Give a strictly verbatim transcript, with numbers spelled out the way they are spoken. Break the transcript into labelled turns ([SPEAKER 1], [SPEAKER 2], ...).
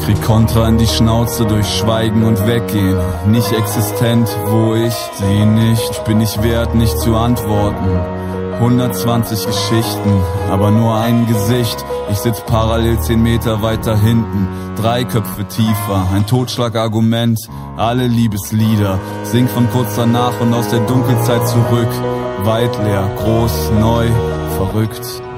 [SPEAKER 1] Krieg Kontra in die Schnauze durch Schweigen und Weggehen. Nicht existent, wo ich sie nicht. Ich bin nicht wert, nicht zu antworten. hundertzwanzig Geschichten, aber nur ein Gesicht. Ich sitz parallel zehn Meter weiter hinten, drei Köpfe tiefer, ein Totschlagargument. Alle Liebeslieder, sing von kurz danach und aus der Dunkelzeit zurück. Weit leer, groß, neu, verrückt.